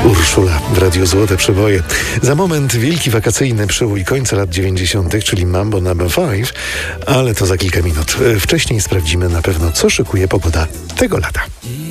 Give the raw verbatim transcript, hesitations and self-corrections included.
Urszula w Radiu Złote Przeboje. Za moment wielki wakacyjny przebój końca lat dziewięćdziesiątych, czyli Mambo number five, ale to za kilka minut. Wcześniej sprawdzimy na pewno, co szykuje pogoda tego lata.